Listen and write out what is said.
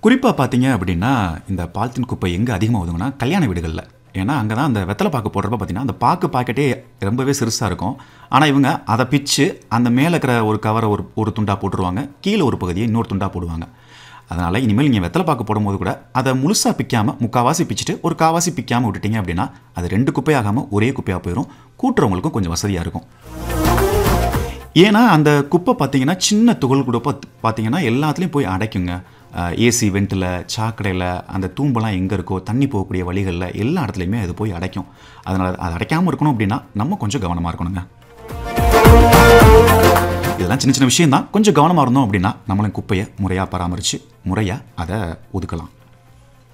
குறிப்பாக பார்த்தீங்க அப்படின்னா இந்த பாலித்தீன் குப்பை எங்கே அதிகமாக ஒதுங்கன்னா கல்யாண வீடுகளில். ஏன்னா அங்கே தான் அந்த வெத்தலை பாக்கு போடுறப்ப பார்த்தீங்கன்னா அந்த பாக்கு பாக்கெட்டே ரொம்பவே சிறுசாக இருக்கும். ஆனால் இவங்க அதை பிச்சு அந்த மேலே இருக்கிற ஒரு கவரை ஒரு துண்டாக போட்டுருவாங்க, கீழே ஒரு பகுதியை இன்னொரு துண்டாக போடுவாங்க. அதனால் இனிமேல் நீங்கள் வெத்தலை பாக்கு போடும்போது கூட அதை முழுசாக பிக்காமல் முக்கால்வாசி பிச்சுட்டு ஒரு கால்வாசி பிக்காமல் விட்டுட்டீங்க அப்படின்னா அது 2 குப்பையாகாமல் ஒரே குப்பையாக போயிடும். கூட்டுறவங்களுக்கும் கொஞ்சம் வசதியாக இருக்கும். ஏன்னா அந்த குப்பை பார்த்தீங்கன்னா சின்ன துகள் கூட பார்த்தீங்கன்னா எல்லாத்துலேயும் போய் அடைக்குங்க. ஏசி வெண்ட்டில், சாக்கடையில், அந்த தூம்பெல்லாம் எங்கே இருக்கோ, தண்ணி போகக்கூடிய வழிகளில் எல்லா இடத்துலையுமே அது போய் அடைக்கும். அதனால் அது அடைக்காமல் இருக்கணும் அப்படின்னா நம்ம கொஞ்சம் கவனமாக இருக்கணுங்க. இதெல்லாம் சின்ன சின்ன விஷயம் தான். கொஞ்சம் கவனமாக இருந்தோம் அப்படின்னா நம்மளும் குப்பையை முறையாக பராமரித்து முறையாக அதை ஒதுக்கலாம்.